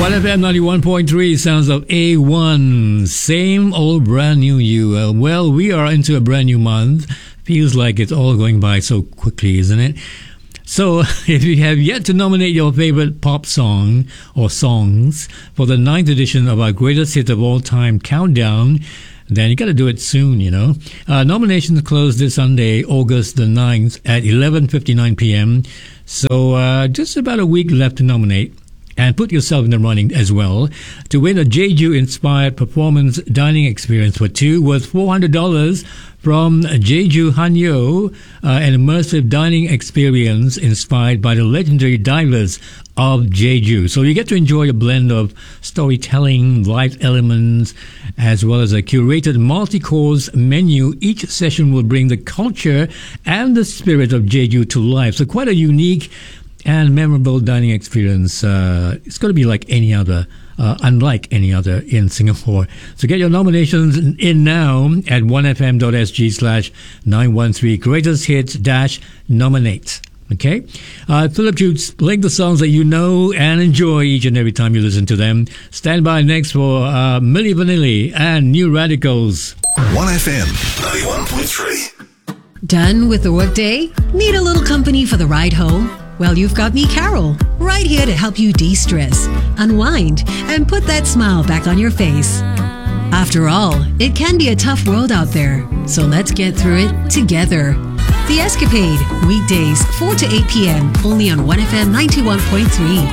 1FM 91.3 sounds of A1. Same old brand new you. Well, we are into a brand new month. Feels like it's all going by so quickly, isn't it? So, if you have yet to nominate your favorite pop song or songs for the 9th edition of our greatest hit of all time countdown, then you got to do it soon, you know. Nominations close this Sunday, August the 9th at 11:59 p.m. So, just about a week left to nominate. And put yourself in the running as well to win a Jeju-inspired performance dining experience for two worth $400 from Jeju Hanyo, an immersive dining experience inspired by the legendary divers of Jeju. So you get to enjoy a blend of storytelling, life elements, as well as a curated multi-course menu. Each session will bring the culture and the spirit of Jeju to life. So quite a unique and memorable dining experience. It's going to be like any other, unlike any other in Singapore. So get your nominations in now at 1fm.sg/913 greatest hits -nominate. Okay? Philip Jutes, link the songs that you know and enjoy each and every time you listen to them. Stand by next for Milli Vanilli and New Radicals. 1FM 91.3. Done with the workday? Need a little company for the ride home? Well, you've got me, Carol, right here to help you de-stress, unwind, and put that smile back on your face. After all, it can be a tough world out there, so let's get through it together. The Escapade, weekdays 4 to 8 p.m., only on 1FM 91.3.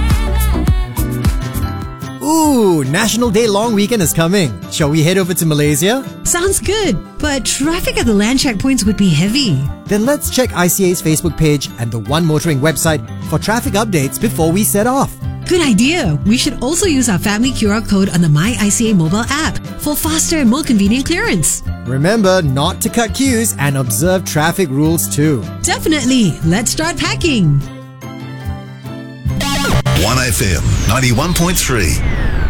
Ooh, National Day long weekend is coming. Shall we head over to Malaysia? Sounds good, but traffic at the land checkpoints would be heavy. Then let's check ICA's Facebook page and the One Motoring website for traffic updates before we set off. Good idea. We should also use our family QR code on the My ICA mobile app for faster and more convenient clearance. Remember not to cut queues and observe traffic rules too. Definitely. Let's start packing. 1FM 91.3.